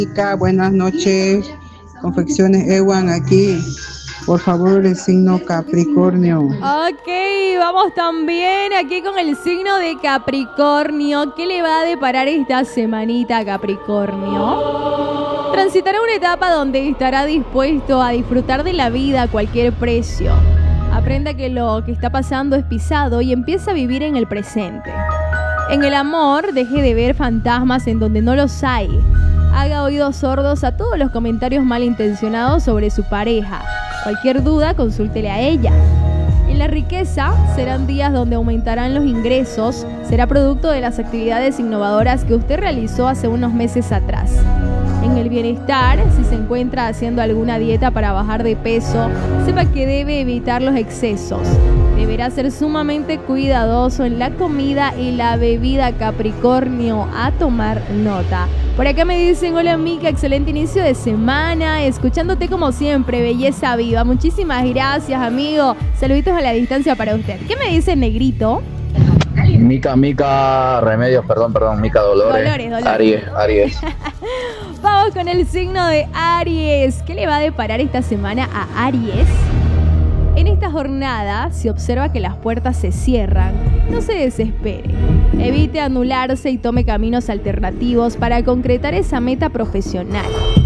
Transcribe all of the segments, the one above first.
Buenas noches, Confecciones Ewan aquí. Por favor, el signo Capricornio. Ok, vamos también aquí con el signo de Capricornio. ¿Qué le va a deparar esta semanita a Capricornio? Transitará una etapa donde estará dispuesto a disfrutar de la vida a cualquier precio. Aprenda que lo que está pasando es pisado y empieza a vivir en el presente. En el amor, deje de ver fantasmas en donde no los hay. Haga oídos sordos a todos los comentarios malintencionados sobre su pareja. Cualquier duda, consúltele a ella. En la riqueza, serán días donde aumentarán los ingresos. Será producto de las actividades innovadoras que usted realizó hace unos meses atrás. En el bienestar, si se encuentra haciendo alguna dieta para bajar de peso, sepa que debe evitar los excesos. Deberá ser sumamente cuidadoso en la comida y la bebida, Capricornio, a tomar nota. Por acá me dicen, hola Mica, excelente inicio de semana, escuchándote como siempre, belleza viva. Muchísimas gracias, amigo. Saluditos a la distancia para usted. ¿Qué me dice Negrito? Mica, Remedios, perdón, Mica Dolores. Aries. Vamos con el signo de Aries. ¿Qué le va a deparar esta semana a Aries? En esta jornada, si observa que las puertas se cierran, no se desespere. Evite anularse y tome caminos alternativos para concretar esa meta profesional.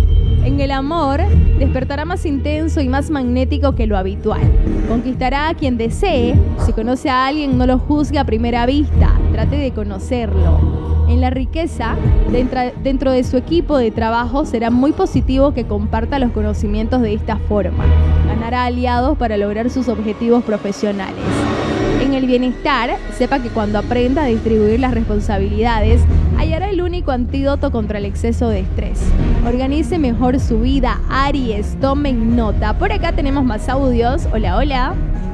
En el amor, despertará más intenso y más magnético que lo habitual. Conquistará a quien desee. Si conoce a alguien, no lo juzgue a primera vista. Trate de conocerlo. En la riqueza, dentro de su equipo de trabajo, será muy positivo que comparta los conocimientos de esta forma. Ganará aliados para lograr sus objetivos profesionales. En el bienestar, sepa que cuando aprenda a distribuir las responsabilidades, hallará el único antídoto contra el exceso de estrés. Organice mejor su vida, Aries, tomen nota. Por acá tenemos más audios. Hola, hola.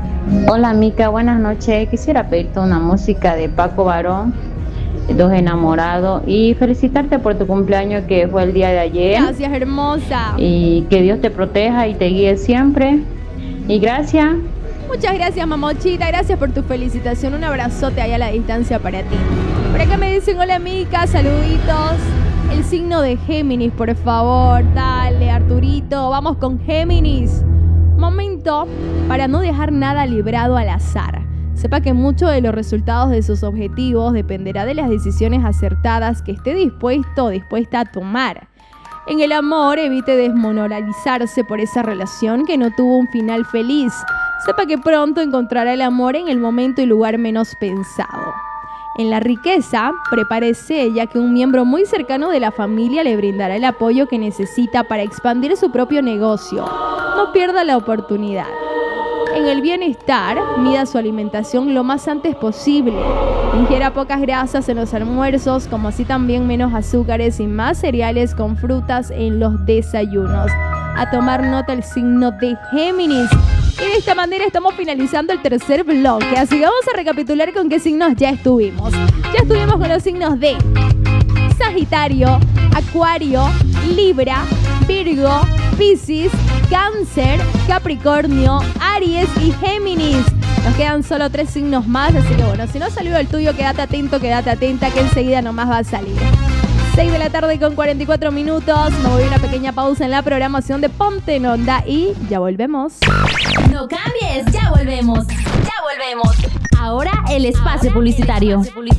Hola, Mica, buenas noches. Quisiera pedirte una música de Paco Barón, Dos Enamorados, y felicitarte por tu cumpleaños que fue el día de ayer. Gracias, hermosa. Y que Dios te proteja y te guíe siempre. Y gracias. Muchas gracias, mamochita. Gracias por tu felicitación. Un abrazote ahí a la distancia para ti. Por acá me dicen, hola, Mica, saluditos. El signo de Géminis, por favor. Dale, Arturito. Vamos con Géminis. Momento para no dejar nada librado al azar. Sepa que mucho de los resultados de sus objetivos dependerá de las decisiones acertadas que esté dispuesto o dispuesta a tomar. En el amor, evite desmoralizarse por esa relación que no tuvo un final feliz. Sepa que pronto encontrará el amor en el momento y lugar menos pensado. En la riqueza, prepárese, ya que un miembro muy cercano de la familia le brindará el apoyo que necesita para expandir su propio negocio. No pierda la oportunidad. En el bienestar, mida su alimentación lo más antes posible. Ingiera pocas grasas en los almuerzos, como así también menos azúcares y más cereales con frutas en los desayunos. A tomar nota el signo de Géminis. Y de esta manera estamos finalizando el tercer bloque. Así que vamos a recapitular con qué signos ya estuvimos. Ya estuvimos con los signos de Sagitario, Acuario, Libra, Virgo, Piscis, Cáncer, Capricornio, Aries y Géminis. Nos quedan solo 3 signos más, así que bueno, si no salió el tuyo, quédate atento, quédate atenta, que enseguida nomás va a salir. 6 de la tarde con 44 minutos. Me voy a una pequeña pausa en la programación de Ponte en Onda y ya volvemos. No cambies, ya volvemos. Ya volvemos. Ahora el espacio publicitario.